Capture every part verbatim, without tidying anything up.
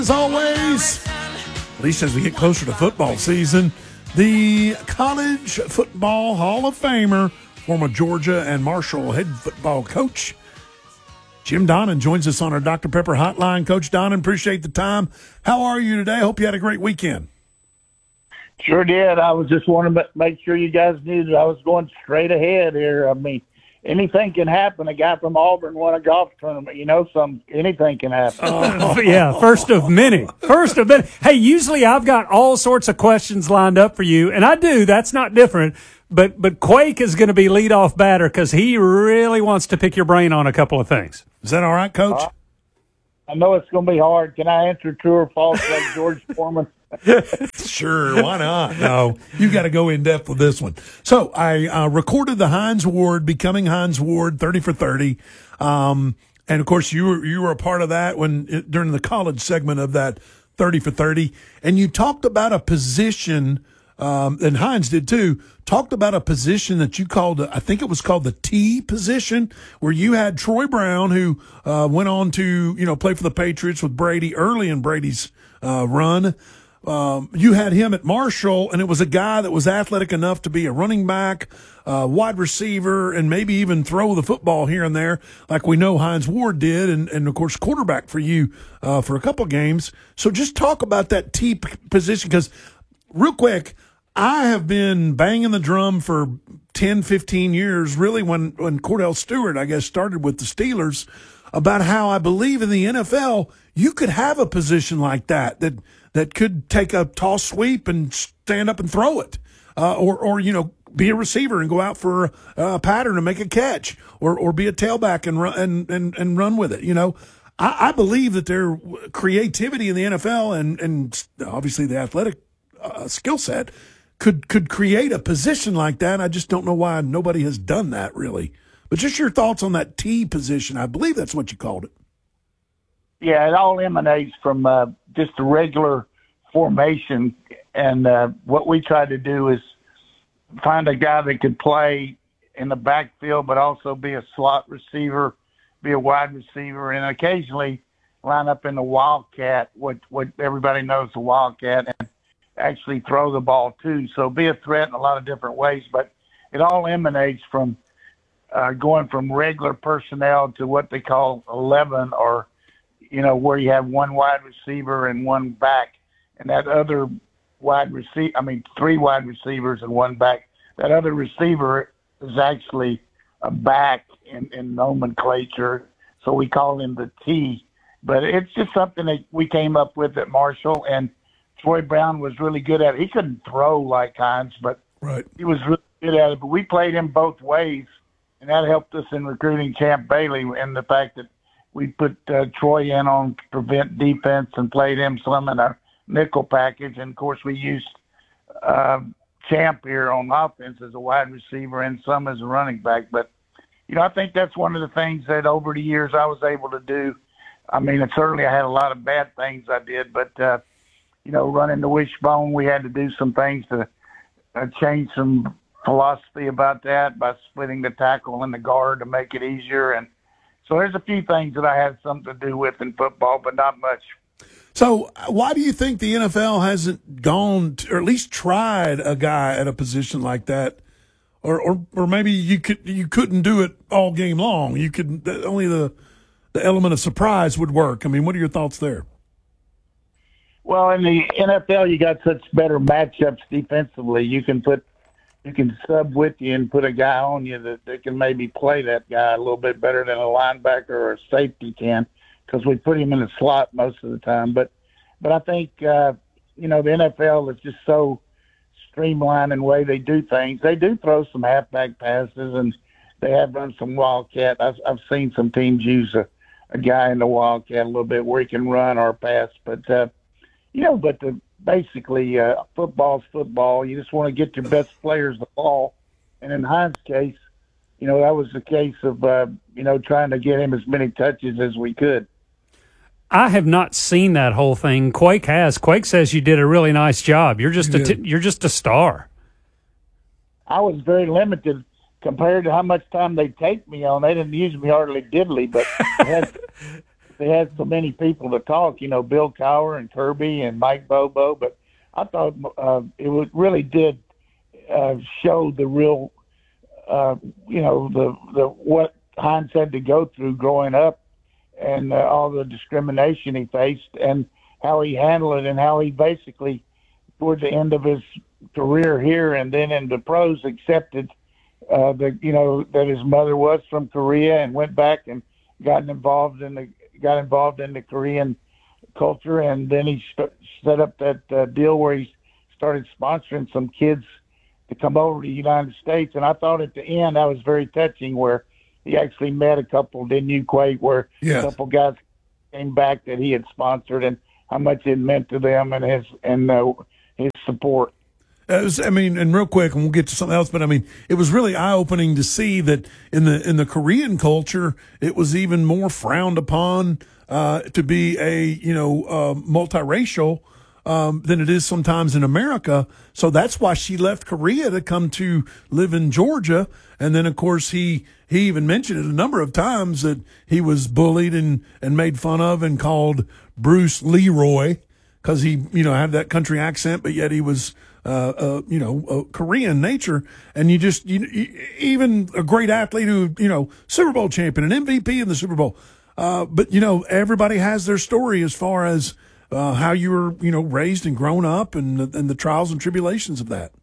As always, at least as we get closer to football season, the College Football Hall of Famer, former Georgia and Marshall head football coach, Jim Donnan, joins us on our Doctor Pepper hotline. Coach Donnan, appreciate the time. How are you today? Hope you had a great weekend. Sure did. I was just wanting to make sure you guys knew that I was going straight ahead here. I mean, anything can happen. A guy from Auburn won a golf tournament. You know, some anything can happen. Oh. Yeah, first of many. First of many. Hey, usually I've got all sorts of questions lined up for you, and I do. That's not different. But but Quake is going to be leadoff batter because he really wants to pick your brain on a couple of things. Is that all right, Coach? Uh, I know it's going to be hard. Can I answer true or false like George Foreman? Sure, why not? No, you got to go in depth with this one. So I uh, recorded the Hines Ward, Becoming Hines Ward, thirty for thirty. Um, and, of course, you were, you were a part of that when it, during the college segment of that thirty for thirty. And you talked about a position, um, and Hines did too, talked about a position that you called, I think it was called the T position, where you had Troy Brown, who uh, went on to, you know, play for the Patriots with Brady early in Brady's uh, run. Um, you had him at Marshall, and it was a guy that was athletic enough to be a running back, uh, wide receiver, and maybe even throw the football here and there, like we know Hines Ward did, and, and of course, quarterback for you uh, for a couple games. So just talk about that T p- position, because real quick, I have been banging the drum for ten, fifteen years, really when, when Cordell Stewart, I guess, started with the Steelers, about how I believe in the N F L, you could have a position like that, that that could take a toss sweep and stand up and throw it, uh, or, or, you know, be a receiver and go out for a, a pattern and make a catch, or, or be a tailback and run, and, and, and run with it. You know, I, I believe that their creativity in the N F L and, and obviously the athletic uh, skill set could, could create a position like that. I just don't know why nobody has done that really. But just your thoughts on that T position. I believe that's what you called it. Yeah, it all emanates from uh, just a regular formation. And uh, what we try to do is find a guy that could play in the backfield, but also be a slot receiver, be a wide receiver, and occasionally line up in the wildcat, what, what everybody knows the wildcat, and actually throw the ball too. So be a threat in a lot of different ways. But it all emanates from uh, going from regular personnel to what they call eleven, or you know, where you have one wide receiver and one back, and that other wide receiver, I mean, three wide receivers and one back. That other receiver is actually a back in, in nomenclature, so we call him the T. But it's just something that we came up with at Marshall, and Troy Brown was really good at it. He couldn't throw like Hines, but right. he was really good at it. But we played him both ways, and that helped us in recruiting Champ Bailey, and the fact that we put uh, Troy in on prevent defense and played him some in a nickel package. And, of course, we used uh, Champ here on offense as a wide receiver and some as a running back. But, you know, I think that's one of the things that over the years I was able to do. I mean, and certainly I had a lot of bad things I did, but, uh, you know, running the wishbone, we had to do some things to uh, change some philosophy about that by splitting the tackle and the guard to make it easier. And so there's a few things that I had something to do with in football, but not much. So why do you think the N F L hasn't gone to, or at least tried a guy at a position like that? Or, or, or maybe you could, you couldn't do it all game long. You could, only the, the element of surprise would work. I mean, what are your thoughts there? Well, in the N F L, you got such better matchups defensively. You can put, you can sub with you and put a guy on you that, that can maybe play that guy a little bit better than a linebacker or a safety can, because we put him in the slot most of the time. But, but I think, uh, you know, the N F L is just so streamlined in the way they do things. They do throw some halfback passes, and they have run some wildcat. I've, I've seen some teams use a, a guy in the wildcat a little bit where he can run or pass. But, uh, you know, but the, basically uh, football's football. You just want to get your best players the ball. And in Hines' case, you know, that was the case of, uh, you know, trying to get him as many touches as we could. I have not seen that whole thing. Quake has. Quake says you did a really nice job. You're just a t- you're just a star. I was very limited compared to how much time they take me on. They didn't use me hardly diddly, but they had, they had so many people to talk, you know, Bill Cowher and Kirby and Mike Bobo, but I thought uh, it was, really did uh, show the real, uh, you know, the, the what Hines had to go through growing up and uh, all the discrimination he faced and how he handled it and how he basically, toward the end of his career here and then in the pros, accepted uh, the, you know, that his mother was from Korea and went back and got involved in the got involved in the Korean culture, and then he st- set up that uh, deal where he started sponsoring some kids to come over to the United States. And I thought at the end that was very touching, where he actually met a couple, didn't you, Quake, where yes. a couple guys came back that he had sponsored and how much it meant to them and his and uh, his support. It was, I mean, and real quick, and we'll get to something else, but I mean, it was really eye-opening to see that in the in the Korean culture, it was even more frowned upon uh, to be a you know uh, multiracial um, than it is sometimes in America. So that's why she left Korea to come to live in Georgia, and then of course he he even mentioned it a number of times that he was bullied and and made fun of and called Bruce Leroy because he you know had that country accent, but yet he was. Uh, uh, you know, uh, Korean nature, and you just, you, you, even a great athlete who, you know, Super Bowl champion, an M V P in the Super Bowl. Uh, but, you know, everybody has their story as far as uh, how you were, you know, raised and grown up and, and the trials and tribulations of that.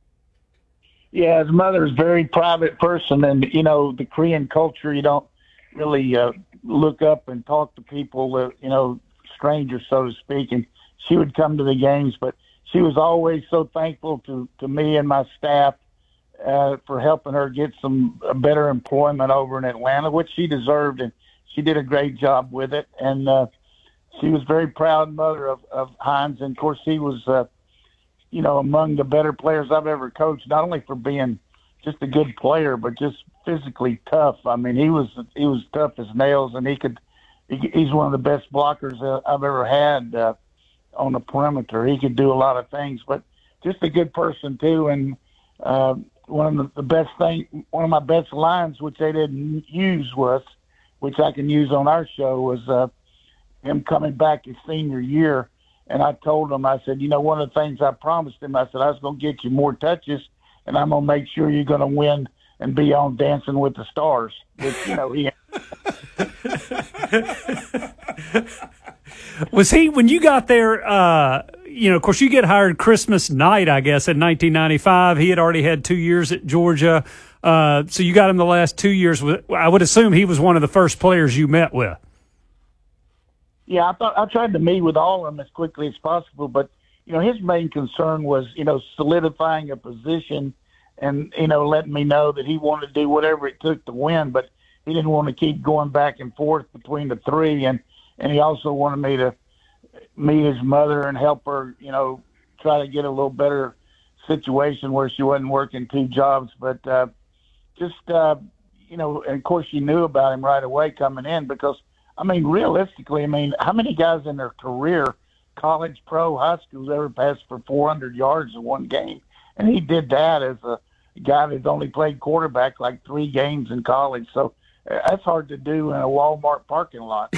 Yeah, his mother is a very private person, and, you know, the Korean culture, you don't really uh, look up and talk to people, uh, you know, strangers, so to speak, and she would come to the games, but she was always so thankful to, to me and my staff uh, for helping her get some uh, better employment over in Atlanta, which she deserved, and she did a great job with it. And uh, she was very proud mother of, of Hines, and of course he was, uh, you know, among the better players I've ever coached. Not only for being just a good player, but just physically tough. I mean, he was he was tough as nails, and he could. He, he's one of the best blockers uh, I've ever had. Uh, on the perimeter. He could do a lot of things, but just a good person too. And uh, one of the, the best thing, one of my best lines, which they didn't use was, which I can use on our show, was uh, him coming back his senior year. And I told him, I said, you know, one of the things I promised him, I said, I was going to get you more touches, and I'm going to make sure you're going to win and be on Dancing with the Stars, which, you know, he Was he, when you got there, uh, you know, of course, you get hired Christmas night, I guess, in nineteen ninety-five. He had already had two years at Georgia. Uh, so you got him the last two years. I would assume he was one of the first players you met with. Yeah, I thought I tried to meet with all of them as quickly as possible, but, you know, his main concern was, you know, solidifying a position and, you know, letting me know that he wanted to do whatever it took to win, but he didn't want to keep going back and forth between the three. And, and he also wanted me to meet his mother and help her, you know, try to get a little better situation where she wasn't working two jobs. But uh, just, uh, you know, and of course she knew about him right away coming in because, I mean, realistically, I mean, how many guys in their career, college, pro, high schools, ever passed for four hundred yards in one game? And he did that as a guy that's only played quarterback like three games in college. So that's hard to do in a Walmart parking lot.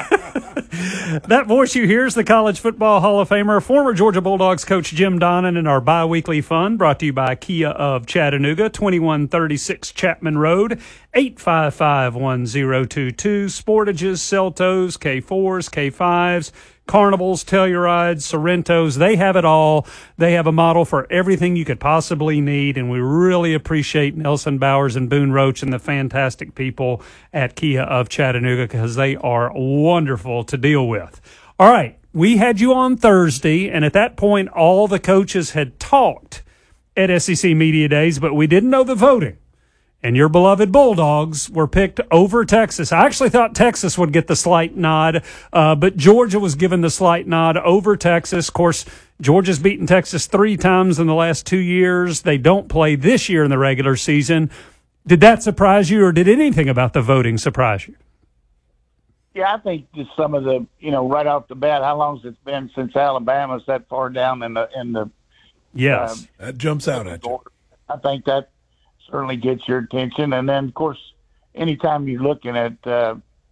That voice you hear is the College Football Hall of Famer, former Georgia Bulldogs coach Jim Donnan, in our bi-weekly fun brought to you by Kia of Chattanooga, twenty-one thirty-six Chapman Road, eight five five, one zero two two. Sportages, Celtos, K fours, K fives, Carnivals, Tellurides, Sorrentos, they have it all. They have a model for everything you could possibly need, and we really appreciate Nelson Bowers and Boone Roach and the fantastic people at Kia of Chattanooga because they are wonderful to deal with. All right, we had you on Thursday, and at that point, all the coaches had talked at S E C Media Days, but we didn't know the voting. And your beloved Bulldogs were picked over Texas. I actually thought Texas would get the slight nod, uh, but Georgia was given the slight nod over Texas. Of course, Georgia's beaten Texas three times in the last two years. They don't play this year in the regular season. Did that surprise you, or did anything about the voting surprise you? Yeah, I think just some of the, you know, right off the bat, how long has it been since Alabama's that far down in the in the yes, uh, that jumps out at you. I think that certainly gets your attention. And then, of course, anytime you're looking at, uh,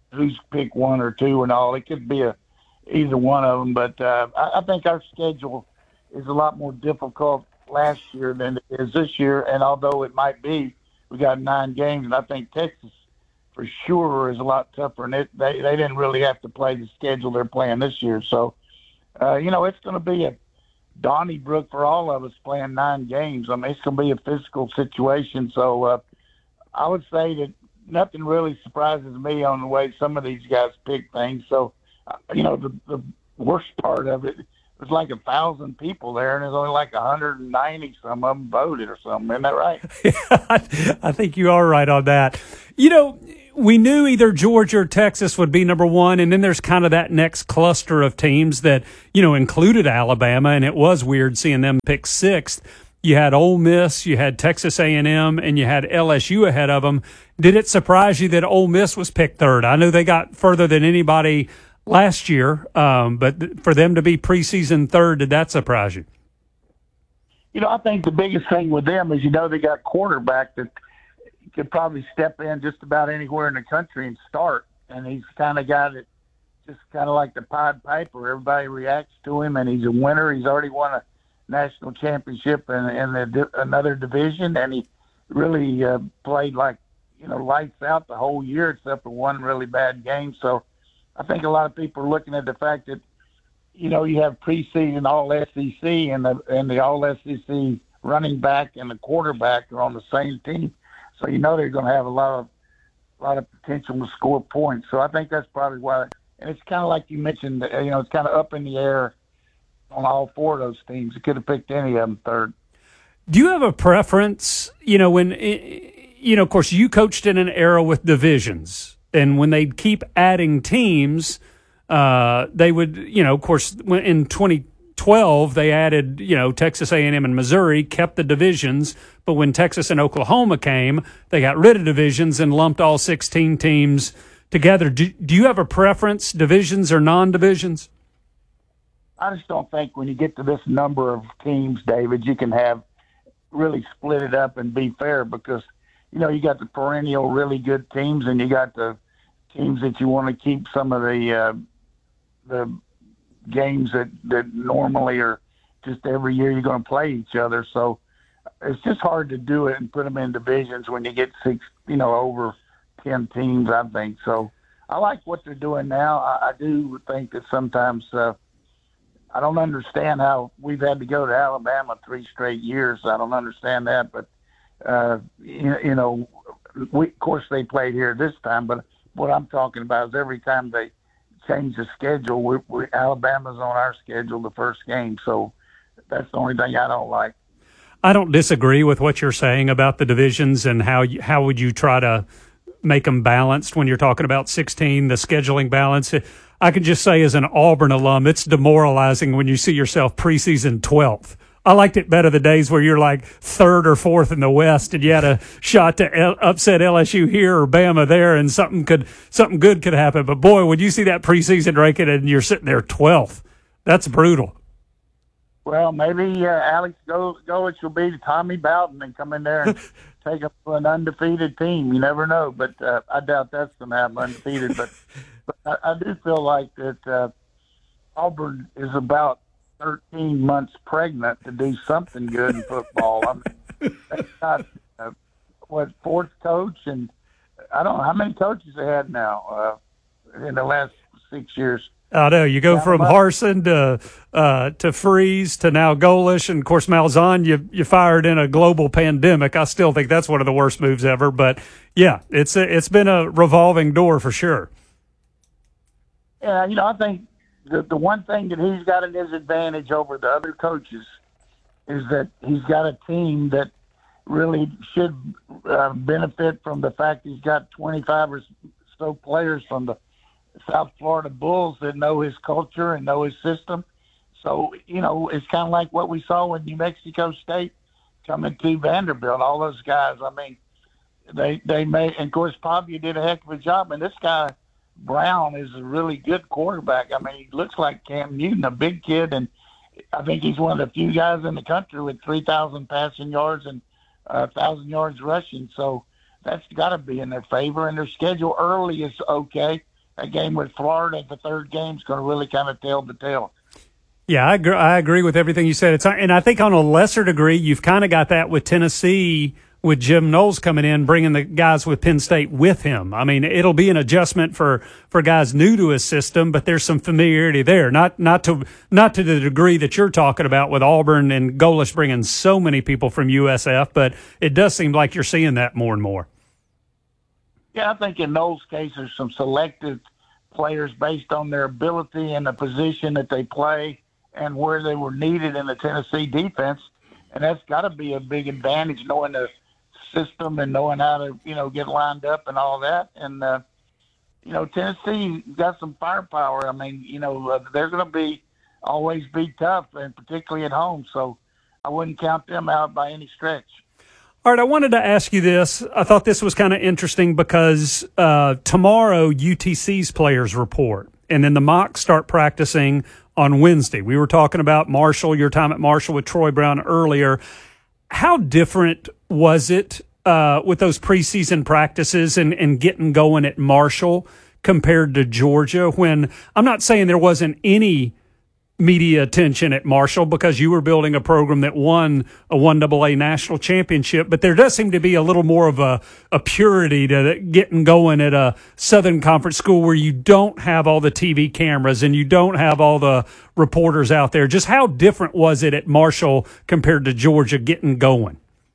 who's pick one or two and all. It could be a either one of them, but uh, I, I think our schedule is a lot more difficult last year than it is this year. And although it might be, we got nine games, and I think Texas for sure is a lot tougher. And it, they they didn't really have to play the schedule they're playing this year. So, uh, you know, it's going to be a Donnybrook for all of us playing nine games. I mean, it's going to be a physical situation. So uh, I would say that nothing really surprises me on the way some of these guys pick things. So, uh, you know, the, the worst part of it, there's like a thousand people there, and there's only like one hundred ninety some of them voted or something. Isn't that right? Yeah, I think you are right on that. You know, we knew either Georgia or Texas would be number one, and then there's kind of that next cluster of teams that, you know, included Alabama, and it was weird seeing them pick sixth. You had Ole Miss, you had Texas A and M, and you had L S U ahead of them. Did it surprise you that Ole Miss was picked third? I know they got further than anybody last year, um, but for them to be preseason third, did that surprise you? You know, I think the biggest thing with them is, you know, they got quarterback that could probably step in just about anywhere in the country and start. And he's kind of got it just kind of like the Pied Piper. Everybody reacts to him, and he's a winner. He's already won a national championship in, in a, another division, and he really uh, played like, you know, lights out the whole year except for one really bad game. So I think a lot of people are looking at the fact that, you know, you have preseason all S E C, and the and the all S E C running back and the quarterback are on the same team. So you know they're going to have a lot of a lot of potential to score points. So I think that's probably why. And it's kind of like you mentioned, you know, it's kind of up in the air on all four of those teams. You could have picked any of them third. Do you have a preference? You know, when you know, of course, you coached in an era with divisions, and when they'd keep adding teams, uh, they would, you know, of course, in twenty twelve they added, you know, Texas A and M and Missouri, kept the divisions, but when Texas and Oklahoma came, they got rid of divisions and lumped all sixteen teams together. Do, do you have a preference, divisions or non-divisions? I just don't think when you get to this number of teams, David, you can have really split it up and be fair, because, you know, you got the perennial really good teams, and you got the teams that you want to keep some of the uh, the games that, that normally are just every year you're going to play each other. So it's just hard to do it and put them in divisions when you get six, you know, over ten teams, I think. So I like what they're doing now. I, I do think that sometimes uh, I don't understand how we've had to go to Alabama three straight years. I don't understand that, but uh, you, you know, we, of course they played here this time, but what I'm talking about is every time they change the schedule, we, we, Alabama's on our schedule the first game. So that's the only thing I don't like. I don't disagree with what you're saying about the divisions and how you, how would you try to make them balanced when you're talking about sixteen, the scheduling balance. I can just say as an Auburn alum, it's demoralizing when you see yourself preseason twelfth. I liked it better the days where you're like third or fourth in the West and you had a shot to L- upset L S U here or Bama there, and something could something good could happen. But boy, when you see that preseason ranking and you're sitting there twelfth, that's brutal. Well, maybe uh, Alex Go- Golich will be Tommy Bowden and come in there and take up an undefeated team. You never know, but uh, I doubt that's going to happen undefeated. But, but I, I do feel like that uh, Auburn is about thirteen months pregnant to do something good in football. I mean, that's not uh, what fourth coach, and I don't know how many coaches they had now uh, in the last six years. I know you go Yeah, from but, Harsin to uh, to Freeze to now Golich, and of course Malzahn. You you fired in a global pandemic. I still think that's one of the worst moves ever. But yeah, it's a, it's been a revolving door for sure. Yeah, you know, I think the the one thing that he's got in his advantage over the other coaches is that he's got a team that really should uh, benefit from the fact he's got twenty-five or so players from the South Florida Bulls that know his culture and know his system. So, you know, it's kind of like what we saw with New Mexico State coming to Vanderbilt. All those guys, I mean, they they made, and of course, Pavia did a heck of a job. And this guy, Brown, is a really good quarterback. I mean, he looks like Cam Newton, a big kid, and I think he's one of the few guys in the country with three thousand passing yards and uh, one thousand yards rushing. So that's got to be in their favor. And their schedule early is okay. that game with Florida, the third game, is going to really kind of tell the tale. Yeah, I agree, I agree with everything you said. It's, and I think on a lesser degree, you've kind of got that with Tennessee, with Jim Knowles coming in, bringing the guys with Penn State with him. I mean, it'll be an adjustment for, for guys new to his system, but there's some familiarity there. Not not to not to the degree that you're talking about with Auburn and Golesh bringing so many people from U S F, but it does seem like you're seeing that more and more. Yeah, I think in Knowles' case, there's some selected players based on their ability and the position that they play and where they were needed in the Tennessee defense. And that's got to be a big advantage, knowing the system and knowing how to, you know, get lined up and all that. And, uh, you know, Tennessee got some firepower. I mean, you know, uh, they're going to be always be tough, and particularly at home. So I wouldn't count them out by any stretch. All right, I wanted to ask you this. I thought this was kind of interesting because uh, tomorrow U T C's players report, and then the mocks start practicing on Wednesday. We were talking about Marshall, your time at Marshall with Troy Brown earlier. How different was it uh, with those preseason practices and, and getting going at Marshall compared to Georgia, when I'm not saying there wasn't any media attention at Marshall because you were building a program that won a one double A national championship, but there does seem to be a little more of a, a purity to getting going at a Southern Conference school where you don't have all the T V cameras and you don't have all the reporters out there. Just how different was it at Marshall compared to Georgia getting going?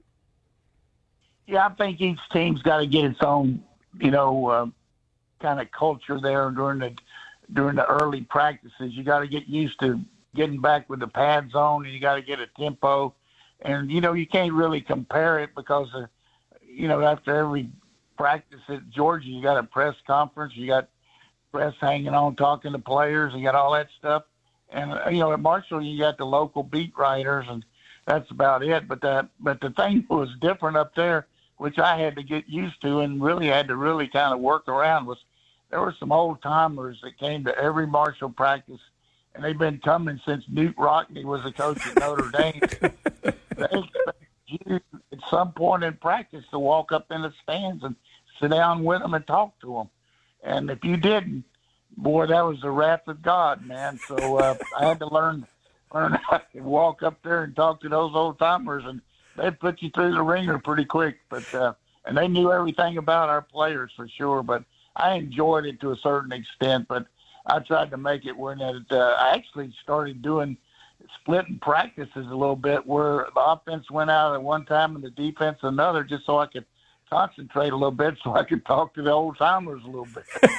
Yeah, I think each team's got to get its own, you know, uh, kind of culture there during the during the early practices. You got to get used to getting back with the pads on, and you got to get a tempo. And, you know, you can't really compare it because, uh, you know, after every practice at Georgia, you got a press conference, you got press hanging on, talking to players, you got all that stuff. And, uh, you know, at Marshall, you got the local beat writers, and that's about it. But the, but the thing was different up there, which I had to get used to and really had to really kind of work around, was there were some old timers that came to every Marshall practice, and they've been coming since Newt Rockney was the coach at Notre Dame. They expect you at some point in practice to walk up in the stands and sit down with them and talk to them. And if you didn't, boy, that was the wrath of God, man. So uh, I had to learn learn how to walk up there and talk to those old timers, and they'd put you through the ringer pretty quick. But uh, and they knew everything about our players for sure. But I enjoyed it to a certain extent, but I tried to make it where that uh, I actually started doing splitting practices a little bit, where the offense went out at one time and the defense another, just so I could concentrate a little bit, so I could talk to the old timers a little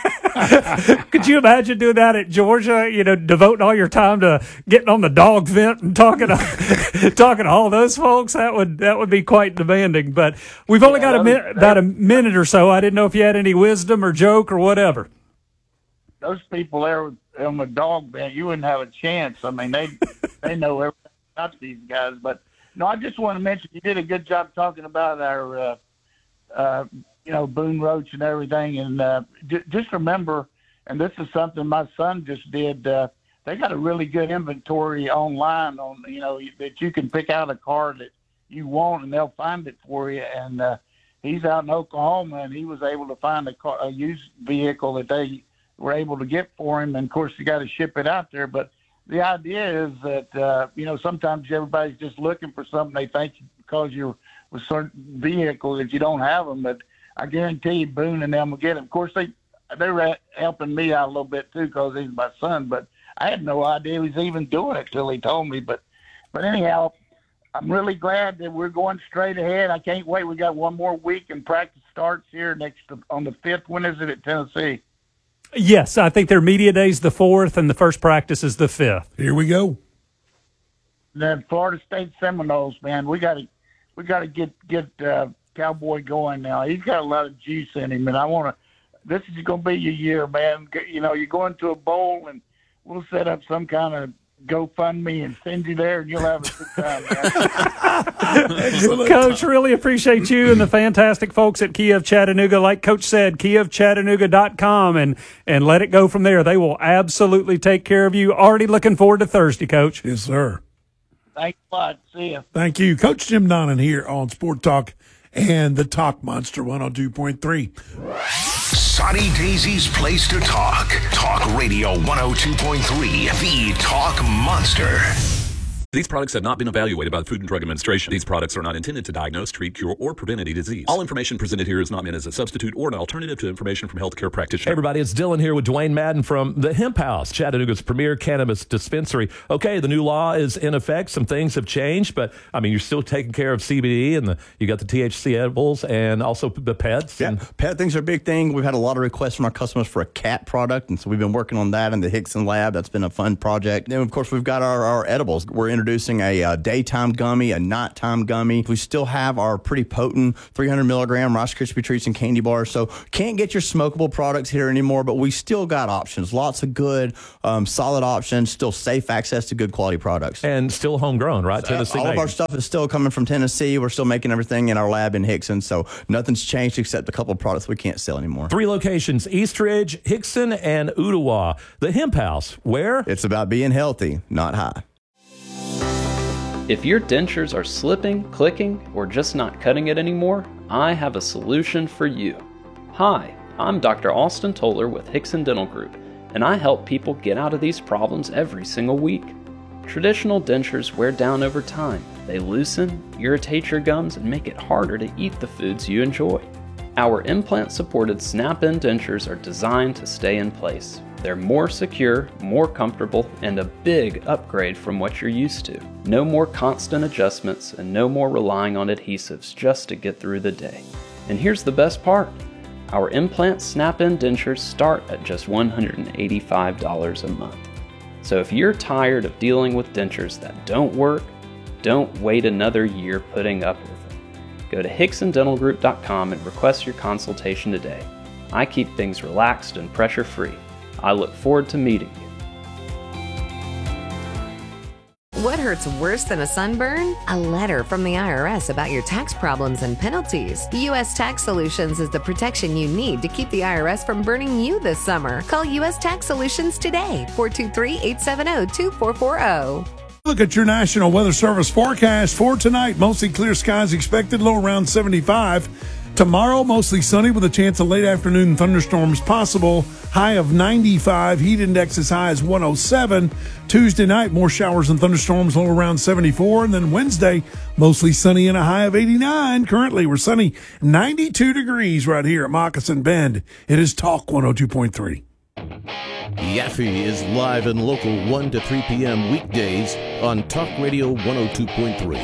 bit. Could you imagine doing that at Georgia? You know, devoting all your time to getting on the dog vent and talking to talking to all those folks. That would that would be quite demanding. But we've only yeah, got a min- about a minute or so. I didn't know if you had any wisdom or joke or whatever. Those people there on the dog vent, you wouldn't have a chance. I mean, they they know everything about these guys. But no, I just want to mention you did a good job talking about our. Uh, Uh, you know, Boone Roach and everything. And uh, j- just remember, and this is something my son just did, uh, they got a really good inventory online on, you know, that you can pick out a car that you want and they'll find it for you. And uh, he's out in Oklahoma, and he was able to find a, car, a used vehicle that they were able to get for him. And, of course, you got to ship it out there. But the idea is that, uh, you know, sometimes everybody's just looking for something they think because you're with certain vehicles that you don't have them, but I guarantee you Boone and them will get them. Of course, they they were helping me out a little bit too because he's my son, but I had no idea he was even doing it till he told me. But but anyhow, I'm really glad that we're going straight ahead. I can't wait. We got one more week and practice starts here next on the fifth. When is it at Tennessee? Yes, I think their media day's the fourth, and the first practice is the fifth. Here we go. The Florida State Seminoles, man, we got to. We got to get get uh, Cowboy going now. He's got a lot of juice in him, and I want to. This is going to be your year, man. You know, you're going to a bowl, and we'll set up some kind of GoFundMe and send you there, and you'll have a good time, man. Coach, really appreciate you and the fantastic folks at Kia of Chattanooga. Like Coach said, kia of chattanooga dot com, and and let it go from there. They will absolutely take care of you. Already looking forward to Thursday, Coach. Yes, sir. Thanks a lot. See you. Thank you. Coach Jim Donnan here on Sport Talk and the Talk Monster one oh two point three. Soddy Daisy's place to talk. Talk Radio one oh two point three, the Talk Monster. These products have not been evaluated by the Food and Drug Administration. These products are not intended to diagnose, treat, cure, or prevent any disease. All information presented here is not meant as a substitute or an alternative to information from healthcare practitioners. Hey everybody, it's Dylan here with Dwayne Madden from the Hemp House, Chattanooga's premier cannabis dispensary. Okay, the new law is in effect. Some things have changed, but I mean, you're still taking care of C B D, and the, you got the T H C edibles and also the pets. Yeah, and pet things are a big thing. We've had a lot of requests from our customers for a cat product, and so we've been working on that in the Hickson lab. That's been a fun project. Then, of course, we've got our, our edibles. We're introducing a, a daytime gummy, a nighttime gummy. We still have our pretty potent three hundred milligram Rice Krispie treats and candy bars. So can't get your smokable products here anymore, but we still got options. Lots of good, um, solid options. Still safe access to good quality products. and still homegrown, right? Tennessee Uh, all of made. our stuff is still coming from Tennessee. We're still making everything in our lab in Hickson. So nothing's changed except a couple of products we can't sell anymore. Three locations: Eastridge, Hickson, and Ottawa. The Hemp House, where? It's about being healthy, not high. If your dentures are slipping, clicking, or just not cutting it anymore, I have a solution for you. Hi, I'm Doctor Austin Toller with Hickson Dental Group, and I help people get out of these problems every single week. Traditional dentures wear down over time. They loosen, irritate your gums, and make it harder to eat the foods you enjoy. Our implant-supported snap-in dentures are designed to stay in place. They're more secure, more comfortable, and a big upgrade from what you're used to. No more constant adjustments and no more relying on adhesives just to get through the day. And here's the best part. Our implant snap-in dentures start at just one hundred eighty-five dollars a month. So if you're tired of dealing with dentures that don't work, don't wait another year putting up with them. Go to Hickson Dental Group dot com and request your consultation today. I keep things relaxed and pressure-free. I look forward to meeting you. What hurts worse than a sunburn? A letter from the I R S about your tax problems and penalties. U S Tax Solutions is the protection you need to keep the I R S from burning you this summer. Call U S Tax Solutions today, four two three, eight seven zero, two four four zero. Look at your National Weather Service forecast for tonight. Mostly clear skies expected, low around seventy-five. Tomorrow, mostly sunny with a chance of late afternoon thunderstorms possible. High of ninety-five. Heat index as high as one oh seven. Tuesday night, more showers and thunderstorms, low around seventy-four. And then Wednesday, mostly sunny and a high of eighty-nine. Currently, we're sunny ninety-two degrees right here at Moccasin Bend. It is Talk one oh two point three. Yaffe is live and local one to three p.m. weekdays on Talk Radio one oh two point three.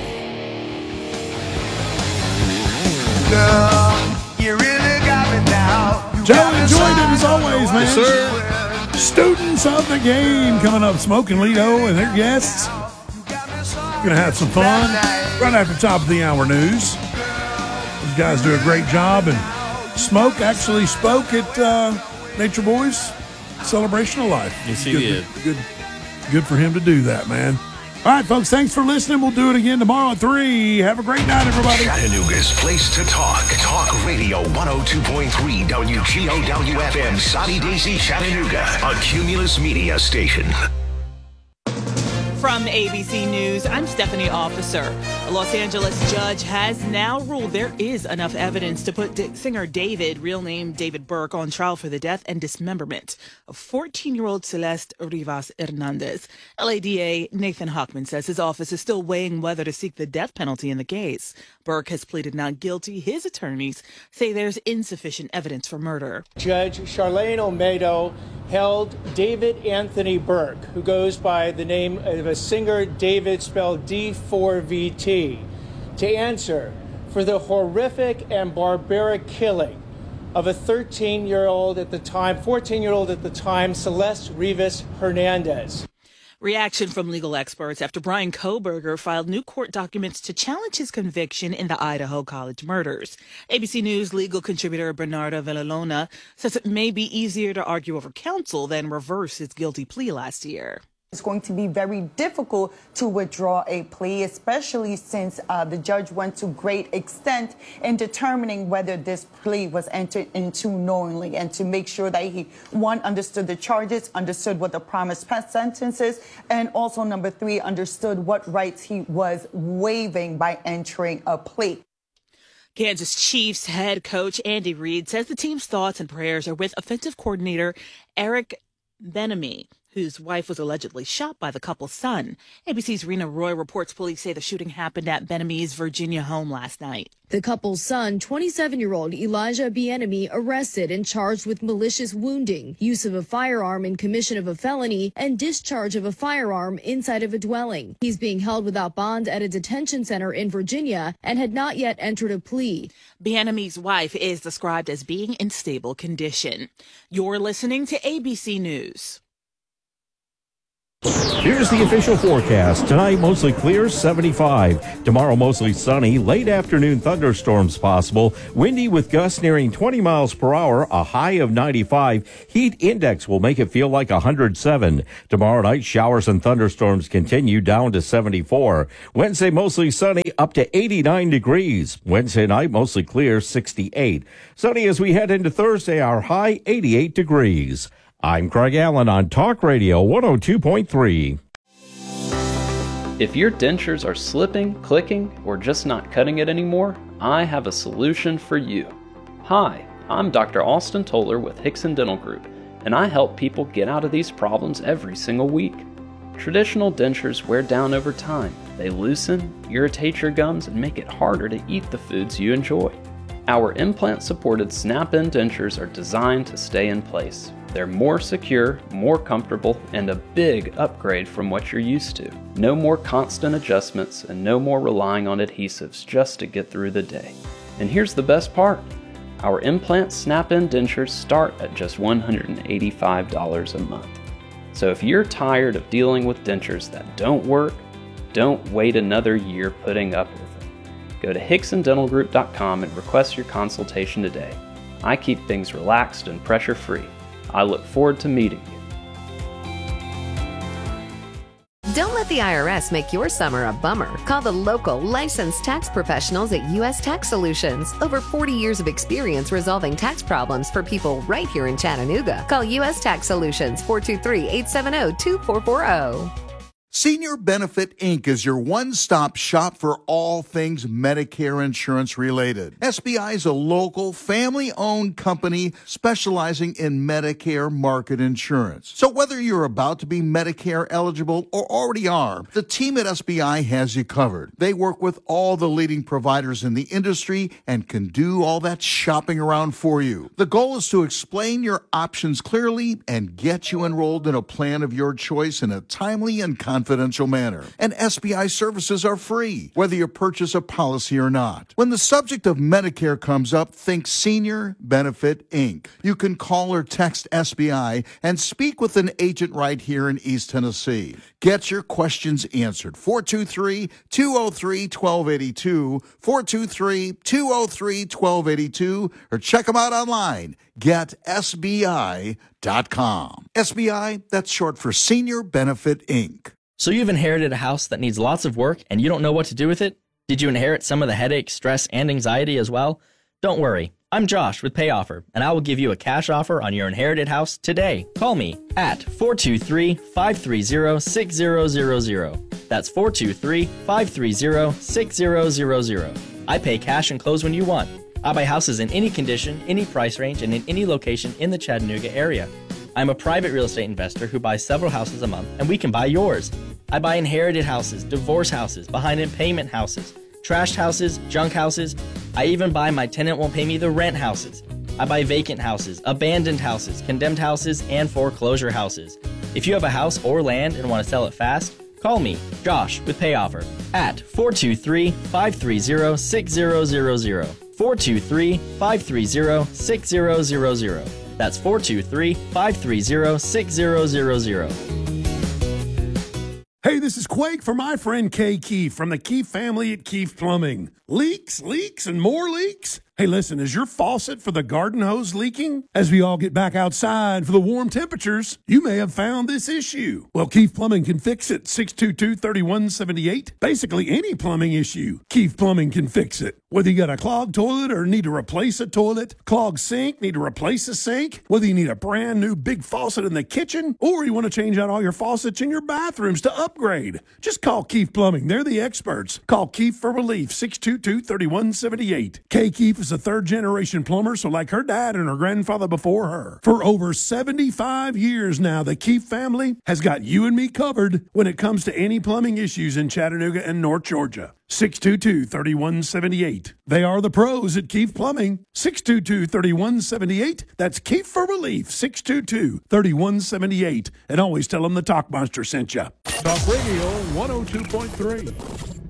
Girl, you really got me now. You Joe, got me enjoyed it as so always, man. Yes, sir. Students of the game coming up, Smoking Lido and their guests. Gonna have some fun right after the top of the hour news. These guys do a great job, and Smoke actually spoke at uh, Nature Boys Celebration of Life. Yes, he good, did. Good, good for him to do that, man. All right, folks, thanks for listening. We'll do it again tomorrow at three. Have a great night, everybody. Chattanooga's place to talk. Talk Radio one oh two point three W G O W F M, Soddy Daisy, Chattanooga, a Cumulus Media station. From A B C News, I'm Stephanie Officer. A Los Angeles judge has now ruled there is enough evidence to put D- singer David, real name David Burke, on trial for the death and dismemberment of fourteen-year-old Celeste Rivas Hernandez. L A D A Nathan Hockman says his office is still weighing whether to seek the death penalty in the case. Burke has pleaded not guilty. His attorneys say there's insufficient evidence for murder. Judge Charlene Olmedo held David Anthony Burke, who goes by the name of a singer David spelled D four V T, to answer for the horrific and barbaric killing of a thirteen-year-old at the time, fourteen-year-old at the time, Celeste Rivas Hernandez. Reaction from legal experts after Brian Kohberger filed new court documents to challenge his conviction in the Idaho College murders. A B C News legal contributor Bernardo Villalona says it may be easier to argue over counsel than reverse his guilty plea last year. It's going to be very difficult to withdraw a plea, especially since uh, the judge went to great extent in determining whether this plea was entered into knowingly, and to make sure that he, one, understood the charges, understood what the promised sentence is, and also, number three, understood what rights he was waiving by entering a plea. Kansas Chiefs head coach Andy Reid says the team's thoughts and prayers are with offensive coordinator Eric Bieniemy, whose wife was allegedly shot by the couple's son. A B C's Rena Roy reports police say the shooting happened at Bieniemy's Virginia home last night. The couple's son, twenty-seven-year-old Elijah Bieniemy, arrested and charged with malicious wounding, use of a firearm in commission of a felony, and discharge of a firearm inside of a dwelling. He's being held without bond at a detention center in Virginia and had not yet entered a plea. Bieniemy's wife is described as being in stable condition. You're listening to A B C News. Here's the official forecast. Tonight, mostly clear, seventy-five. Tomorrow, mostly sunny. Late afternoon thunderstorms possible. Windy with gusts nearing twenty miles per hour, a high of ninety-five. Heat index will make it feel like one hundred seven. Tomorrow night, showers and thunderstorms continue down to seventy-four. Wednesday, mostly sunny, up to eighty-nine degrees. Wednesday night, mostly clear, sixty-eight. Sunny as we head into Thursday, our high, eighty-eight degrees. I'm Craig Allen on Talk Radio one oh two point three. If your dentures are slipping, clicking, or just not cutting it anymore, I have a solution for you. Hi, I'm Doctor Austin Toller with Hickson Dental Group, and I help people get out of these problems every single week. Traditional dentures wear down over time. They loosen, irritate your gums, and make it harder to eat the foods you enjoy. Our implant-supported snap-in dentures are designed to stay in place. They're more secure, more comfortable, and a big upgrade from what you're used to. No more constant adjustments and no more relying on adhesives just to get through the day. And here's the best part. Our implant snap-in dentures start at just one hundred eighty-five dollars a month. So if you're tired of dealing with dentures that don't work, don't wait another year putting up with them. Go to Hickson Dental Group dot com and request your consultation today. I keep things relaxed and pressure-free. I look forward to meeting you. Don't let the I R S make your summer a bummer. Call the local licensed tax professionals at U S Tax Solutions. Over forty years of experience resolving tax problems for people right here in Chattanooga. Call U S Tax Solutions, four two three, eight seven zero, two four four zero. Senior Benefit Incorporated is your one-stop shop for all things Medicare insurance related. S B I is a local, family-owned company specializing in Medicare market insurance. So whether you're about to be Medicare eligible or already are, the team at S B I has you covered. They work with all the leading providers in the industry and can do all that shopping around for you. The goal is to explain your options clearly and get you enrolled in a plan of your choice in a timely and confidential confidential manner. And S B I services are free, whether you purchase a policy or not. When the subject of Medicare comes up, think Senior Benefit Incorporated. You can call or text S B I and speak with an agent right here in East Tennessee. Get your questions answered. four two three, two oh three, one two eight two, four two three, two oh three, one two eight two, or check them out online. get S B I dot com. S B I, that's short for Senior Benefit Incorporated. So you've inherited a house that needs lots of work and you don't know what to do with it? Did you inherit some of the headache, stress, and anxiety as well? Don't worry. I'm Josh with PayOffer, and I will give you a cash offer on your inherited house today. Call me at four two three, five three zero, six zero zero zero. That's four two three, five three zero, six zero zero zero. I pay cash and close when you want. I buy houses in any condition, any price range, and in any location in the Chattanooga area. I'm a private real estate investor who buys several houses a month, and we can buy yours. I buy inherited houses, divorce houses, behind-in-payment houses, trashed houses, junk houses. I even buy my tenant won't pay me the rent houses. I buy vacant houses, abandoned houses, condemned houses, and foreclosure houses. If you have a house or land and want to sell it fast, call me, Josh, with PayOffer at four two three, five three zero, six zero zero zero. four two three, five three zero, six zero zero zero. That's four two three, five three zero, six zero zero zero. Hey, this is Quake for my friend Kay Keefe from the Keefe family at Keefe Plumbing. Leaks, leaks, and more leaks? Hey, listen, is your faucet for the garden hose leaking? As we all get back outside for the warm temperatures, you may have found this issue. Well, Keith Plumbing can fix it. six two two, three one seven eight. Basically, any plumbing issue, Keith Plumbing can fix it. Whether you got a clogged toilet or need to replace a toilet, clogged sink, need to replace a sink, whether you need a brand new big faucet in the kitchen, or you want to change out all your faucets in your bathrooms to upgrade, just call Keith Plumbing. They're the experts. Call Keith for relief, six two two, three one seven eight. Kay Keith is a third-generation plumber, so like her dad and her grandfather before her. For over seventy-five years now, the Keith family has got you and me covered when it comes to any plumbing issues in Chattanooga and North Georgia. six two two, three one seven eight. They are the pros at Keith Plumbing. six two two, three one seven eight. That's Keith for relief, six two two, three one seven eight. And always tell them the Talk Monster sent you. Talk Radio one oh two point three.